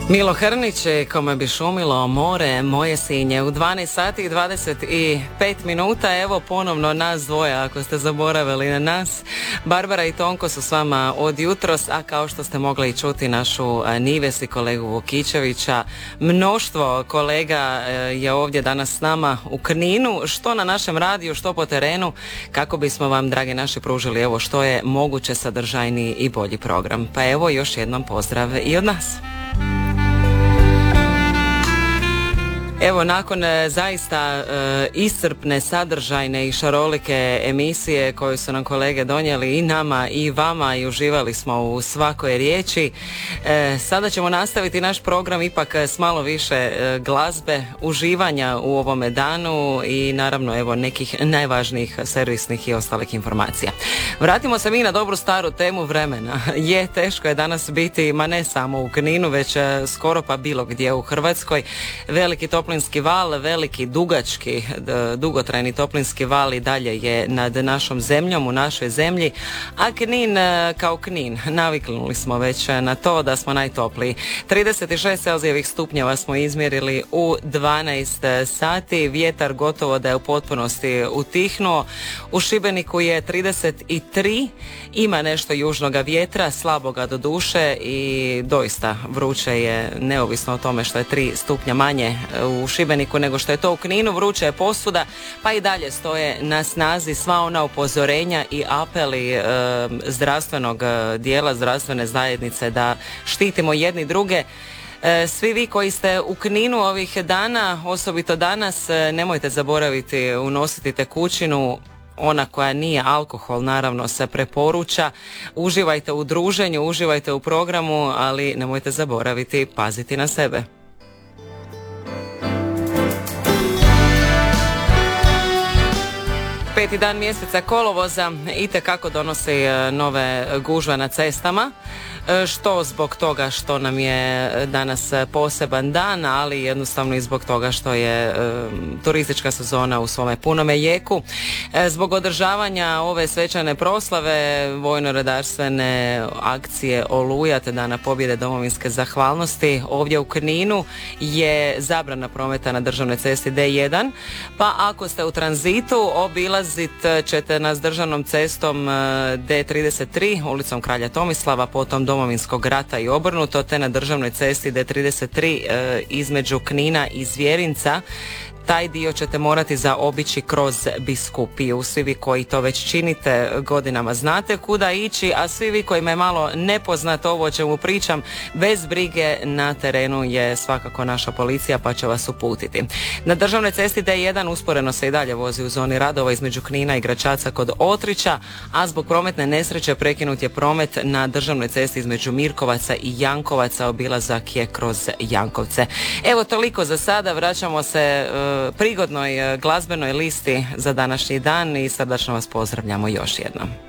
Milo Hrnić, kome bi šumilo more, moje Sinje. U 12 sati i 25 minuta, evo ponovno nas dvoje, ako ste zaboravili na nas. Barbara i Tonko su s vama od jutros, a kao što ste mogli čuti našu Nives i kolegu Vukičevića, mnoštvo kolega je ovdje danas s nama u Kninu, što na našem radiju, što po terenu, kako bismo vam, dragi naši, pružili evo što je moguće sadržajniji i bolji program. Pa evo još jednom pozdrav i od nas. Evo, nakon zaista iscrpne, sadržajne i šarolike emisije koju su nam kolege donijeli i nama i vama i uživali smo u svakoj riječi, sada ćemo nastaviti naš program ipak s malo više glazbe, uživanja u ovome danu i naravno evo nekih najvažnijih servisnih i ostalih informacija. Vratimo se mi na dobru staru temu vremena. Teško je danas biti, ma ne samo u Kninu, već skoro pa bilo gdje u Hrvatskoj. Veliki toplinski val, veliki dugački, dugotrajni toplinski val i dalje je nad našom zemljom, u našoj zemlji, a Knin kao Knin, naviknuli smo već na to da smo najtopliji. 36 Celzijevih stupnjeva smo izmjerili u 12 sati, vjetar gotovo da je u potpunosti utihnuo, u Šibeniku je 33, ima nešto južnoga vjetra, slaboga do duše i doista vruće je, neovisno o tome što je 3 stupnja manje u Šibeniku nego što je to u Kninu, vruće je posuda, pa i dalje stoje na snazi sva ona upozorenja i apeli zdravstvenog dijela, zdravstvene zajednice da štitimo jedni druge. Svi vi koji ste u Kninu ovih dana, osobito danas, nemojte zaboraviti unositi tekućinu, ona koja nije alkohol, naravno se preporuča. Uživajte u druženju, uživajte u programu, ali nemojte zaboraviti paziti na sebe. Peti dan mjeseca kolovoza itekako donosi nove gužve na cestama, što zbog toga što nam je danas poseban dan, ali jednostavno i zbog toga što je turistička sezona u svome punome jeku. Zbog održavanja ove svečane proslave vojno-redarstvene akcije Oluja te Dana pobjede domovinske zahvalnosti ovdje u Kninu je zabrana prometa na državnoj cesti D1, pa ako ste u tranzitu obilazit ćete nas državnom cestom D33, ulicom Kralja Tomislava, potom Domovinskog rata i obrnuto, te na državnoj cesti D33 između Knina i Zvjerinca. Taj dio ćete morati zaobići kroz Biskupiju. Svi vi koji to već činite godinama znate kuda ići, a svi vi kojima je malo nepoznato ovo o čemu pričam, bez brige na terenu je svakako naša policija pa će vas uputiti. Na državnoj cesti D1 usporeno se i dalje vozi u zoni radova između Knina i Gračaca kod Otrića, a zbog prometne nesreće prekinut je promet na državnoj cesti između Mirkovaca i Jankovaca, obilazak je kroz Jankovce. Evo toliko za sada, vraćamo se prigodnoj glazbenoj listi za današnji dan i srdačno vas pozdravljamo još jednom.